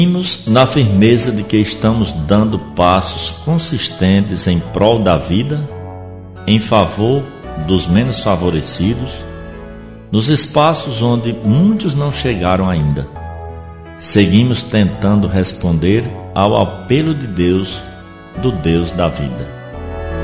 Seguimos na firmeza de que estamos dando passos consistentes em prol da vida, em favor dos menos favorecidos, nos espaços onde muitos não chegaram ainda. Seguimos tentando responder ao apelo de Deus, do Deus da vida.